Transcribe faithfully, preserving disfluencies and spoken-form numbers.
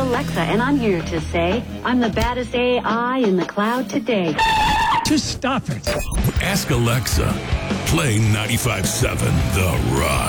Alexa, and I'm here to say I'm the baddest A I in the cloud today. Just stop it. Ask Alexa. Play ninety-five seven The Rock.